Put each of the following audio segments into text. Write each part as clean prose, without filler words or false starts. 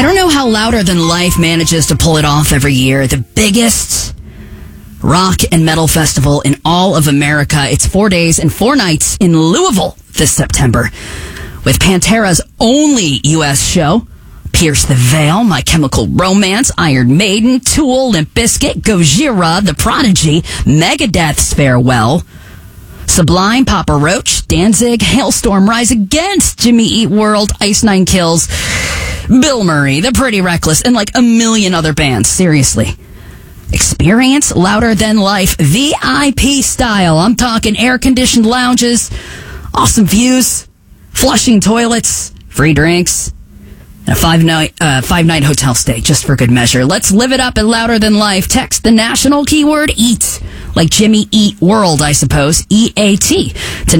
I don't know how Louder Than Life manages to pull it off every year. The biggest rock and metal festival in all of America. It's 4 days and 4 nights in Louisville this September, with Pantera's only U.S. show, Pierce the Veil, My Chemical Romance, Iron Maiden, Tool, Limp Bizkit, Gojira, The Prodigy, Megadeth's Farewell, Sublime, Papa Roach, Danzig, Hailstorm, Rise Against, Jimmy Eat World, Ice Nine Kills, Bill Murray, The Pretty Reckless, and like a million other bands. Seriously. Experience Louder Than Life VIP style. I'm talking air-conditioned lounges, awesome views, flushing toilets, free drinks, and a five-night hotel stay, just for good measure. Let's live it up at Louder Than Life. Text the national keyword EAT, like Jimmy Eat World, I suppose, EAT, to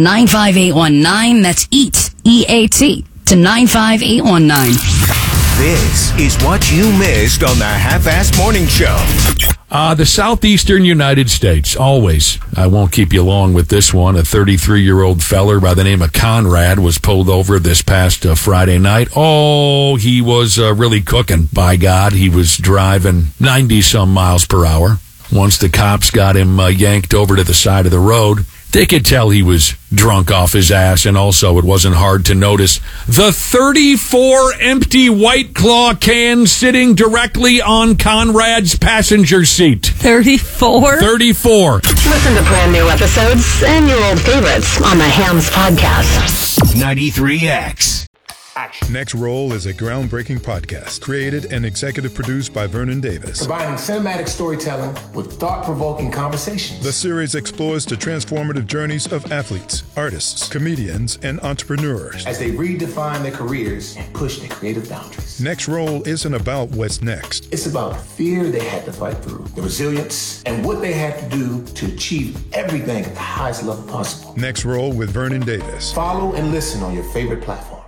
95819. That's EAT, EAT, to 95819. This is what you missed on the Half-Assed Morning Show. The southeastern United States, always. I won't keep you long with this one. A 33-year-old feller by the name of Conrad was pulled over this past Friday night. Oh, he was really cooking, by God. He was driving 90-some miles per hour. Once the cops got him yanked over to the side of the road, they could tell he was drunk off his ass, and also it wasn't hard to notice the 34 empty White Claw cans sitting directly on Conrad's passenger seat. 34? 34. Listen to brand new episodes and your old favorites on the Hams Podcast. 93X. Next Roll is a groundbreaking podcast created and executive produced by Vernon Davis. Combining cinematic storytelling with thought-provoking conversations. The series explores the transformative journeys of athletes, artists, comedians, and entrepreneurs as they redefine their careers and push their creative boundaries. Next Roll isn't about what's next. It's about the fear they had to fight through, the resilience, and what they had to do to achieve everything at the highest level possible. Next Roll with Vernon Davis. Follow and listen on your favorite platform.